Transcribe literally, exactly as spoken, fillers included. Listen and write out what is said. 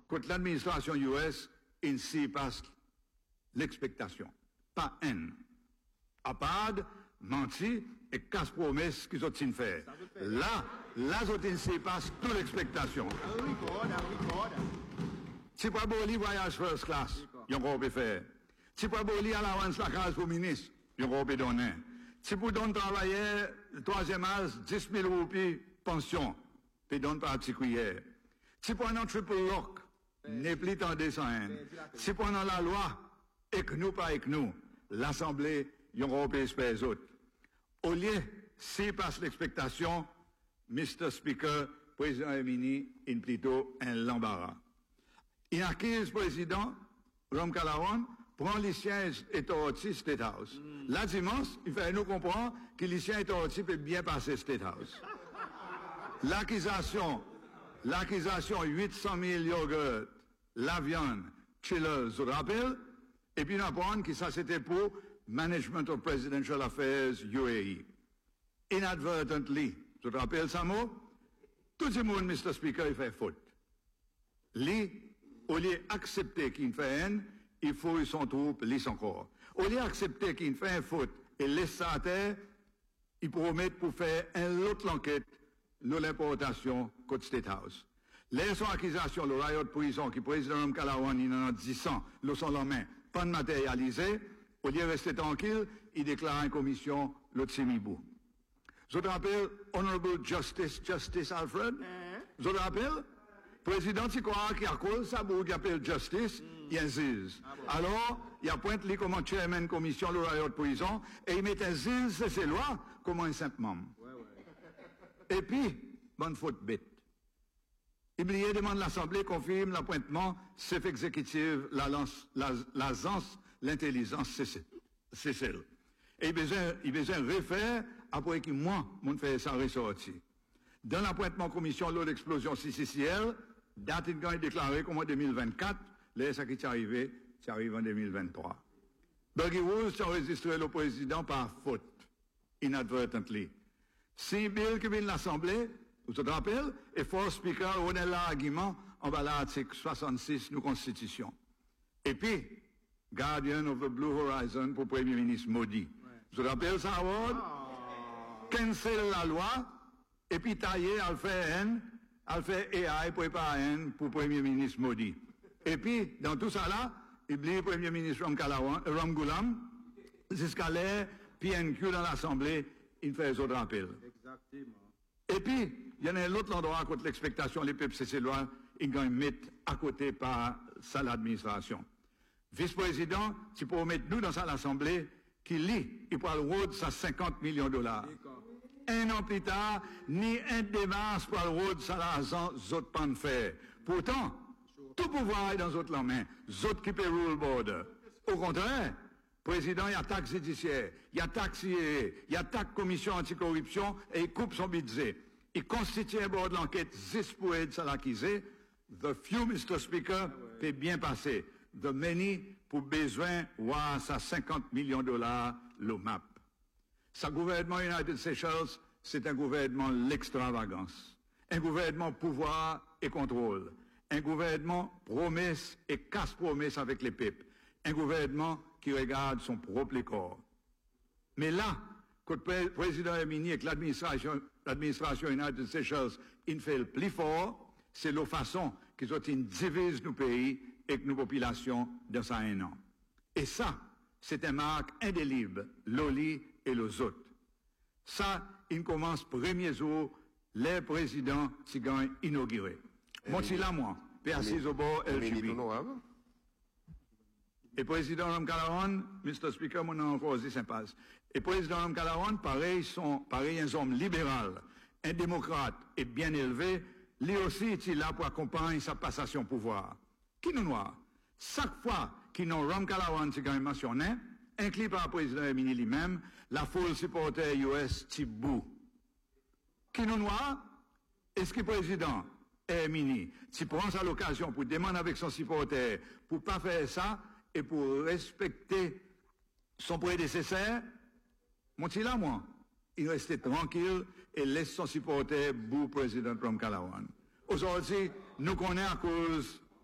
contre l'administration U S, il s'y passe l'expectation, pas haine. Apad, menti et casse promesse qu'ils ont fait. Là, là, il s'y passe toute l'expectation. Si pas beau voyage first class, ils ont pas fait. Si pas beau allowance la case pour ministre, ils ont pas donné. Si vous donnez travailler, troisième âge, dix mille roupies, pension, puis donne particulière. Si vous un triple lock, n'est plus en descend. Si vous la loi, et que nous, pas avec nous, l'Assemblée, ils ont pas espèce autres. Au lieu, s'il passe l'expectation, mister Speaker, président Emini, il plutôt un l'embarras. Il acquise président, Rom Calawan, prend les sièges et Toroti State House. Mm. Là, dimanche, il fait nous comprendre que les sièges et Toroti peut bien passer State House. L'accusation, l'accusation huit cent mille yogurts, la viande, chillers, je rappelle, et puis on apprend que ça c'était pour Management of Presidential Affairs U A E. Inadvertently, je rappelle ça mot, tout le monde, mister Speaker, il fait faute. Lui, au lieu d'accepter qu'il fait haine, il faut son troupe, lit son corps. Au lieu d'accepter qu'il fait une faute et laisse ça à terre, il promet pour faire une autre enquête de l'importation côté State House. Les son accusation, le riot de prison qui président Calawan, il en a dix ans, le son en main, pas de matérialisé, au lieu de rester tranquille, il déclare une commission, le Tsimibou. Je te rappelle, Honorable Justice, Justice Alfred, je te rappelle, président qui croit qu'il y a cause, ça, qui appelle Justice, il y a un ziz. Alors, il y a pointe lui comme un chairman commission, le riot de prison, et il met un ziz, c'est ses lois, comme un simple membre. Ouais, ouais. Et puis, bonne faute bête. Oublié demande l'Assemblée confirme l'appointement, chef exécutif, la lance, la, l'agence, l'intelligence, c'est celle. Et il besoin, il besoin refaire après que moi, mon fait ça ressorti. Dans l'appointement commission, l'eau d'explosion C C C L, date est déclarée comme en deux mille vingt-quatre, là, ça qui est arrivé, c'est arrivé en deux mille vingt-trois. Bergie Woods a enregistré le président par faute, inadvertently. Si Bill qui vient de l'Assemblée, vous vous rappelez, et for speaker, on est l'argument en bas l'article soixante-six de la Constitution. Et puis, Guardian of the Blue Horizon pour Premier ministre maudit. Ouais. Vous vous rappelez ça, Howard? Oh. Cancel la loi, et puis tailler, elle fait haine, elle fait A I, prépare haine pour Premier ministre maudit. Et puis, dans tout ça là, il oublie Premier ministre Ram Calawan, Ram Goulam, jusqu'à l'air, P N Q dans l'Assemblée, il fait les autres rappels. Exactement. Et puis, il y en a l'autre endroit contre l'expectation, les peuples, c'est ces lois, ils vont mettre à côté par ça l'administration. Vice-président, tu peux mettre nous dans ça l'Assemblée, qui lit, il pourra le road, ça cinquante millions de dollars. Un an plus tard, ni un démarche pour le road, ça l'argent, autres pas de faire. Pourtant, tout pouvoir est dans d'autres mains, autres qui paient rule border. Au contraire, président, il y a taxe judiciaire, il y a taxe I A E, il y a taxe commission anticorruption et il coupe son budget. Il constitue un bord de l'enquête juste pour aider ça l'accuser. The few, mister Speaker, peut bien passer. The many, pour besoin, ouah, ça cinquante millions de dollars, le M A P. Sa gouvernement United Seychelles, c'est un gouvernement l'extravagance. Un gouvernement pouvoir et contrôle. Un gouvernement promesse et casse-promesse avec les peuples. Un gouvernement qui regarde son propre corps. Mais là, quand le président Emini et que l'administration, l'administration United Seychelles, il fait le plus fort, c'est la façon qu'ils ont une divise nos pays et que nos populations dans ça un an. Et ça, c'est un marque indélébile, l'Oli et les autres. Ça, il commence premier jour, les présidents tigans inaugurés. Moi, c'est là, moi, P A C au bord, L G B. Et président Ram Calawan, mister Speaker, mon nom encore aussi sympa. Et président Ram Calawan, pareil, sont, pareil, un homme libéral, un démocrate et bien élevé, lui aussi est là pour accompagner sa passation au pouvoir. Qui nous noie? Chaque fois qu'il nous Ram Calawan, c'est quand même mentionné, inclus par le président Emini lui-même, la foule supporter U S Tibou. Qui nous noie? Est-ce que le président Emini, tu prends à l'occasion pour demander avec son supporter, pour pas faire ça, et pour respecter son prédécesseur, mon petit là, moi, il restait tranquille et laisse son supporter bout président Ram Calawan. Aujourd'hui, nous connaissons à cause